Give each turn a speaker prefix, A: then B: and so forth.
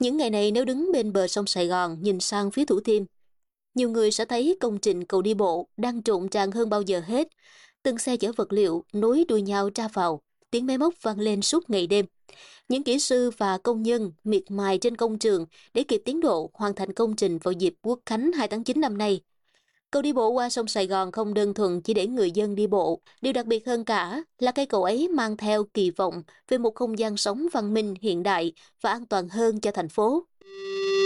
A: Những ngày này nếu đứng bên bờ sông Sài Gòn nhìn sang phía Thủ Thiêm, nhiều người sẽ thấy công trình cầu đi bộ đang rộn ràng hơn bao giờ hết. Từng xe chở vật liệu nối đuôi nhau ra vào, tiếng máy móc vang lên suốt ngày đêm. Những kỹ sư và công nhân miệt mài trên công trường để kịp tiến độ hoàn thành công trình vào dịp Quốc khánh 2 tháng 9 năm nay. Cầu đi bộ qua sông Sài Gòn không đơn thuần chỉ để người dân đi bộ, điều đặc biệt hơn cả là cây cầu ấy mang theo kỳ vọng về một không gian sống văn minh hiện đại và an toàn hơn cho thành phố.